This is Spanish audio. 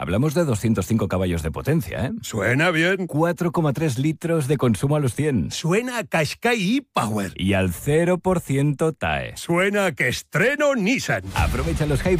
Hablamos de 205 caballos de potencia, ¿eh? Suena bien. 4,3 litros de consumo a los 100. Suena a Qashqai e-Power. Y al 0% TAE. Suena a que estreno Nissan. Aprovecha los